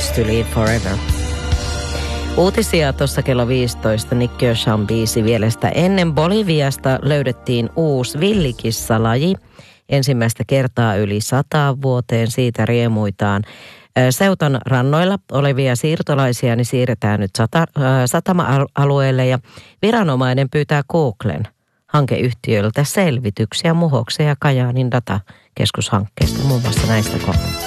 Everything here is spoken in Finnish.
Rights to Live Forever. Uutisia tuossa kello 15. Nick Kershawn biisi vielestä. Ennen Boliviasta löydettiin uusi villikissalaji. Ensimmäistä kertaa yli 100 vuoteen, siitä riemuitaan. Seutan rannoilla olevia siirtolaisia niin siirretään nyt satama-alueelle ja viranomainen pyytää Googlen hankeyhtiöiltä selvityksiä Muhoksen ja Kajaanin datakeskushankkeesta, muun muassa näistä kolmesta.